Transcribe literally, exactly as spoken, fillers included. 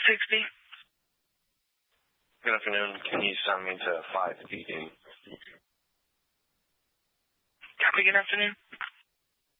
sixty. Good afternoon. Can you send me to five eighty? Copy, good afternoon.